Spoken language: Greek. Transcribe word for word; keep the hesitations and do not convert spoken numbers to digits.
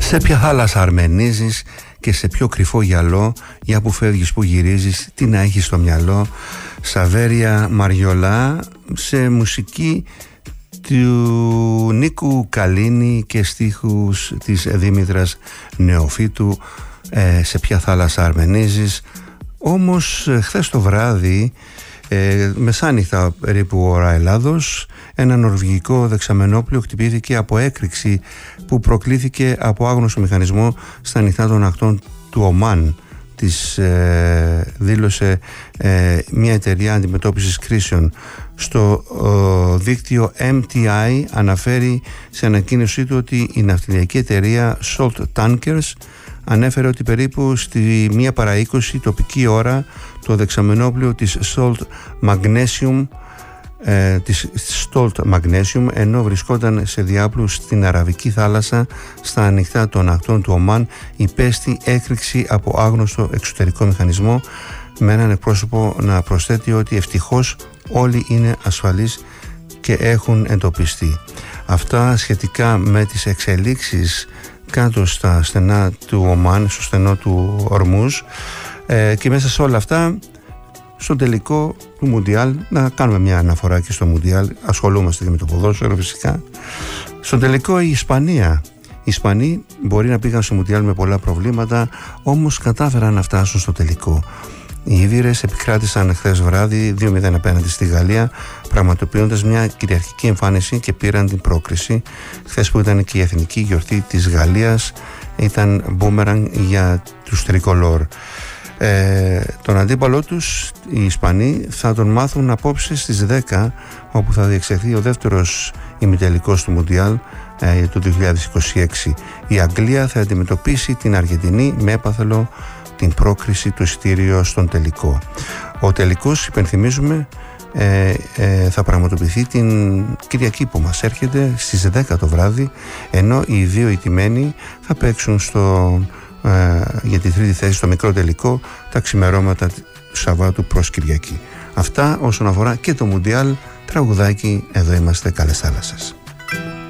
Σε ποια θάλασσα αρμενίζεις και σε ποιο κρυφό γυαλό, για που φεύγεις που γυρίζεις, τι να έχεις στο μυαλό. Σαβέρια Μαριολά, σε μουσική του Νίκου Καλίνη και στίχους της Δήμητρας Νεοφύτου. ε, Σε ποια θάλασσα αρμενίζεις. Όμως χθες το βράδυ, ε, μεσάνυχτα περίπου ώρα Ελλάδος, ένα νορβηγικό δεξαμενόπλιο χτυπήθηκε από έκρηξη που προκλήθηκε από άγνωστο μηχανισμό στα νυχτά των ακτών του Ομάν. Της ε, δήλωσε ε, μια εταιρεία αντιμετώπισης κρίσεων. Στο ε, δίκτυο εμ τι άι αναφέρει σε ανακοίνωσή του ότι η ναυτιλιακή εταιρεία Salt Tankers ανέφερε ότι περίπου στη μία παρά είκοσι τοπική ώρα το δεξαμενόπλιο της Salt Magnesium ε, της Stolt Magnesium, ενώ βρισκόταν σε διάπλου στην Αραβική θάλασσα στα ανοιχτά των ακτών του Ομάν, υπέστη έκρηξη από άγνωστο εξωτερικό μηχανισμό, με έναν εκπρόσωπο να προσθέτει ότι ευτυχώς όλοι είναι ασφαλείς και έχουν εντοπιστεί. Αυτά σχετικά με τις εξελίξεις κάτω στα στενά του Ομάν, στο στενό του Ορμούζ, ε, και μέσα σε όλα αυτά, στο τελικό του Μουντιάλ, να κάνουμε μια αναφορά και στο Μουντιάλ, ασχολούμαστε και με το ποδόσφαιρο φυσικά. Στο τελικό η Ισπανία, οι Ισπανοί μπορεί να πήγαν στο Μουντιάλ με πολλά προβλήματα, όμως κατάφεραν να φτάσουν στο τελικό. Οι Ήβηρες επικράτησαν χθες βράδυ δύο μηδέν απέναντι στη Γαλλία, πραγματοποιώντας μια κυριαρχική εμφάνιση και πήραν την πρόκριση. Χθες, που ήταν και η εθνική γιορτή της Γαλλίας, ήταν μπούμεραν για τους τρικολόρ. Ε, τον αντίπαλό τους, οι Ισπανοί, θα τον μάθουν απόψε στις δέκα, όπου θα διεξαχθεί ο δεύτερος ημιτελικός του Μουντιάλ ε, του δύο χιλιάδες είκοσι έξι. Η Αγγλία θα αντιμετωπίσει την Αργεντινή με έπαθελο την πρόκριση του εισιτήριου στον τελικό. Ο τελικός, υπενθυμίζουμε, ε, ε, θα πραγματοποιηθεί την Κυριακή που μας έρχεται στις δέκα το βράδυ, ενώ οι δύο ηττημένοι θα παίξουν στο, ε, για τη τρίτη θέση στο μικρό τελικό τα ξημερώματα του Σαββάτου προς Κυριακή. Αυτά όσον αφορά και το Μουντιάλ. Τραγουδάκι, εδώ είμαστε, καλές θάλασσες.